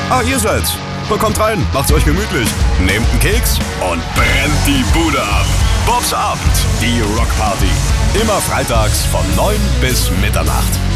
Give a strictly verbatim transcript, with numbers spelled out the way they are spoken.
Ah, ihr seid's. Kommt rein, macht's euch gemütlich. Nehmt einen Keks und brennt die Bude ab. Bobs Abend, die Rockparty. Immer freitags von neun bis Mitternacht.